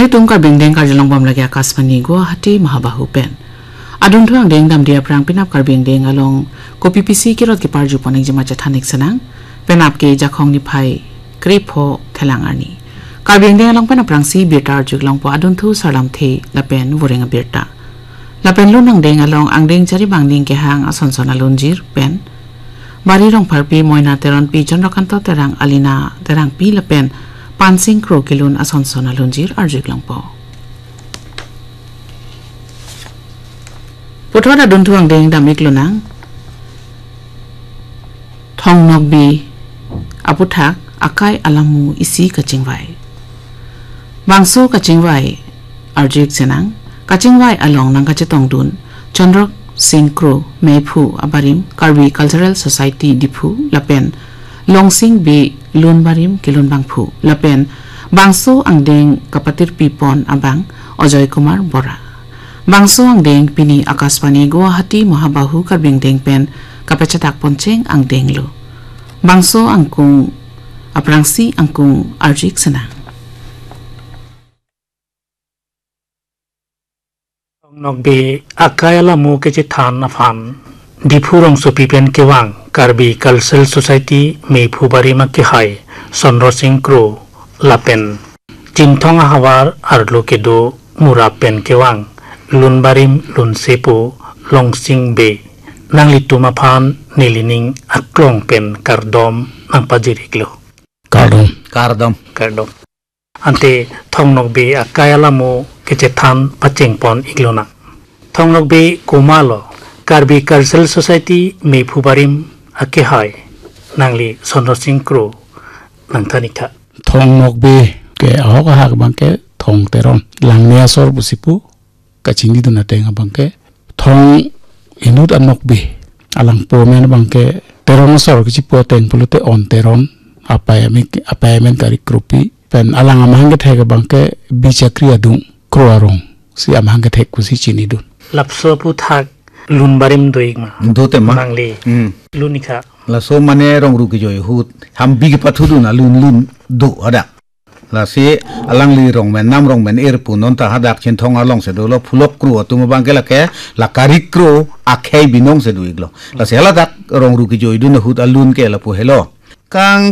nangli tungkar bingdeng karjalong bom lagi Akashvani Guwahati Mahabahu pen adun thuang deng dam dia prang pinap kar bingdeng along ko PPC kirot ki parju ponek jema chathanik sanang penap ke jakhong ni phai kripo thelang ani kar bingdeng along penap prang si birtar juglong po adun thu salam the lapen wurenga birta lapen lunang deng along angdeng chari bangding ke hang asonson alunjir pen bari rong pharpi moina teron pi jonrakanto terang alina terang pi lapen pansing kro kilun asonson alunjir arjuglong po Putra dun thuang deng damik lunang thong nokbi aputhak akai alamu isi kachingwai bangso kachingwai arjik senang kachingwai along nang kachetong dun Chandrak Singkro Mephu Abarim Karbi Cultural Society Dipu Lapen Longsing bi Lun Barim Kilun Bangphu Lapen bangso angdeng kapatir pipon abang Ojoy Kumar Bora bangso angdeng pini Akashvani Guwahati Mahabahu karbingdeng pen kapachatak ponceng angdeng lo bangso angkung aprangsi angkung arjik senang Nokbe akayala mu kece than afan dipurong sopi pen kewang Karbi Cultural Society Mephu barima ke hai Sonro Singkro lapen Jingthong hawar arlo kedo mura pen kewang Lun barim lun sepo longsing be nang lituma phan nilining aklong pen kardom nang pajiriklo Kardom ante thongnok be akayala mo kece than pacheng pon iglona thongnok be kumalo Karbi Cultural Society Mephu barim ake hai nangli Sonro Singkro nang thanika thongnok be ke ahoka hak bangke thong teron langnia sor busipu kachini duna tenga bangke thong inut anok be alang po men bangke teron sor kichi po teng pulute on teron apayamen kari krupi pen alang amangke thega bangke bichakri adung kroarong si amangke thek kusi chini dun lapso pu thak lun barim doigma dote ma nangli lunika la so mane rong ru ki joy hut ham big pathu du na lun do ada la se alang li rong men nam rong men erpu non ta hadak chen thong along se do lo phulok kru tu ma bangke la ke la kari kro akhei binong se du iglo la se la dak rong ru ki joy du na hut alun ke la pu helo kang